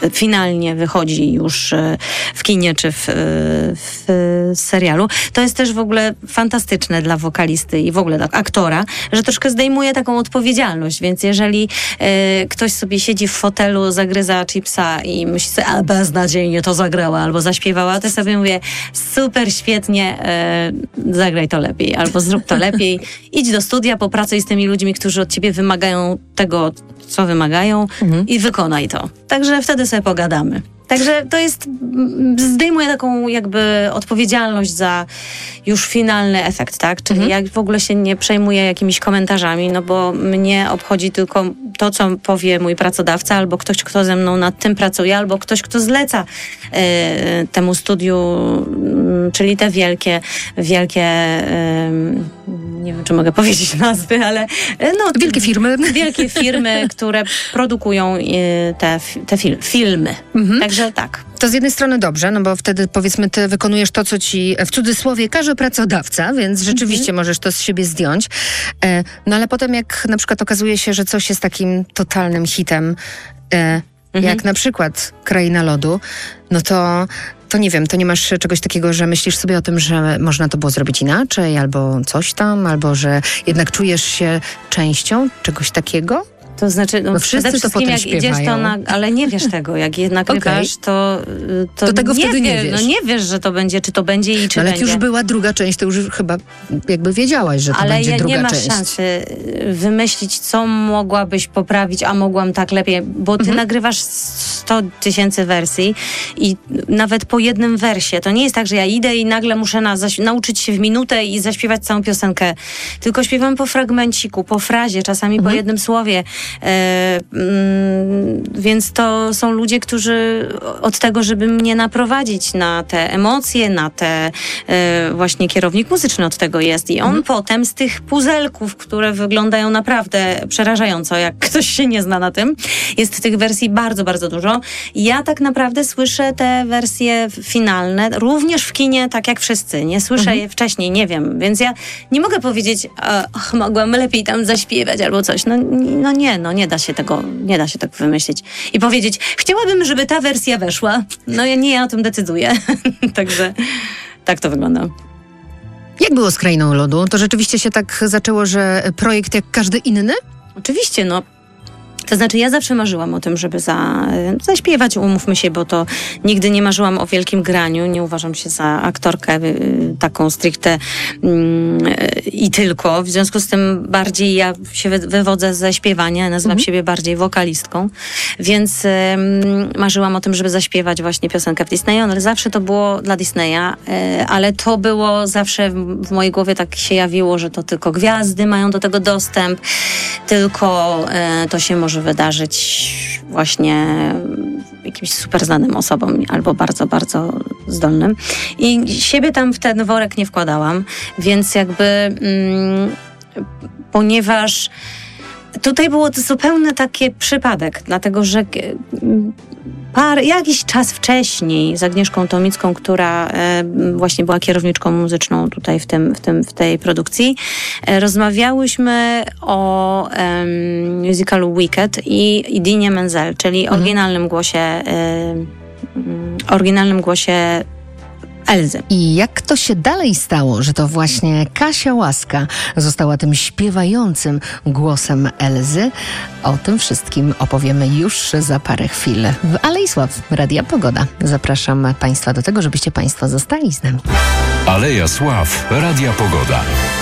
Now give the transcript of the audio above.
finalnie wychodzi już w kinie czy w serialu. To jest też w ogóle fantastyczne dla wokalisty i w ogóle dla aktora, że troszkę zdejmuje taką odpowiedzialność, więc jeżeli ktoś sobie siedzi w fotelu, zagryza chipsa i myśli sobie, a beznadziejnie to zagrała albo zaśpiewała, to sobie mówię, super, świetnie, zagraj to lepiej albo zrób to lepiej. Idź do studia, popracuj z tymi ludźmi, którzy od ciebie wymagają tego, co wymagają i wykonaj to. Także wtedy sobie pogadamy. Także to jest, zdejmuje taką jakby odpowiedzialność za już finalny efekt, tak? Czyli ja w ogóle się nie przejmuję jakimiś komentarzami, no bo mnie obchodzi tylko to, co powie mój pracodawca, albo ktoś, kto ze mną nad tym pracuje, albo ktoś, kto zleca temu studiu, czyli te wielkie nie wiem, czy mogę powiedzieć nazwy, ale wielkie firmy, które produkują te filmy. Także tak. To z jednej strony dobrze, no bo wtedy powiedzmy ty wykonujesz to, co ci w cudzysłowie każe pracodawca, więc rzeczywiście możesz to z siebie zdjąć. No ale potem jak na przykład okazuje się, że coś jest takim totalnym hitem, jak na przykład Kraina Lodu, no to nie wiem, to nie masz czegoś takiego, że myślisz sobie o tym, że można to było zrobić inaczej, albo coś tam, albo że jednak czujesz się częścią czegoś takiego? To znaczy, no wszyscy to potem jak śpiewają. idziesz, ale nie wiesz tego. Jak jednak nagrywasz, to tego wtedy nie wiesz. No nie wiesz, że to będzie, czy to będzie i czy ale będzie. jak już była druga część, to już chyba jakby wiedziałaś, że to będzie druga część. Ale nie masz szansy wymyślić, co mogłabyś poprawić, a mogłam tak lepiej, bo ty nagrywasz 100 000 wersji i nawet po jednym wersie. To nie jest tak, że ja idę i nagle muszę nauczyć się w minutę i zaśpiewać całą piosenkę. Tylko śpiewam po fragmenciku, po frazie, czasami po jednym słowie. Więc to są ludzie, którzy od tego, żeby mnie naprowadzić na te emocje, na te właśnie kierownik muzyczny od tego jest i on potem z tych puzelków, które wyglądają naprawdę przerażająco, jak ktoś się nie zna na tym, jest tych wersji bardzo, bardzo dużo. Ja tak naprawdę słyszę te wersje finalne również w kinie, tak jak wszyscy. Nie słyszę je wcześniej, nie wiem, więc ja nie mogę powiedzieć, mogłam lepiej tam zaśpiewać albo coś. No nie da się tego wymyślić. I powiedzieć, chciałabym, żeby ta wersja weszła. No ja o tym decyduję. Także tak to wygląda. Jak było z Krainą Lodu? To rzeczywiście się tak zaczęło, że projekt jak każdy inny? Oczywiście, no. To znaczy, ja zawsze marzyłam o tym, żeby zaśpiewać, umówmy się, bo to nigdy nie marzyłam o wielkim graniu. Nie uważam się za aktorkę taką stricte i tylko. W związku z tym bardziej ja się wywodzę ze śpiewania, nazywam siebie bardziej wokalistką, więc marzyłam o tym, żeby zaśpiewać właśnie piosenkę w Disneyu, ale zawsze to było dla Disneya, ale to było zawsze w mojej głowie tak się jawiło, że to tylko gwiazdy mają do tego dostęp, tylko to się może wydarzyć właśnie jakimś super znanym osobom albo bardzo, bardzo zdolnym. I siebie tam w ten worek nie wkładałam, więc jakby ponieważ tutaj było to zupełnie taki przypadek, dlatego że jakiś czas wcześniej z Agnieszką Tomicką, która właśnie była kierowniczką muzyczną tutaj w tej produkcji, rozmawiałyśmy o musicalu Wicked i Idinie Menzel, czyli oryginalnym głosie Elzy. I jak to się dalej stało, że to właśnie Kasia Łaska została tym śpiewającym głosem Elzy? O tym wszystkim opowiemy już za parę chwil. W Alei Sław Radia Pogoda. Zapraszam Państwa do tego, żebyście Państwo zostali z nami. Aleja Sław Radia Pogoda.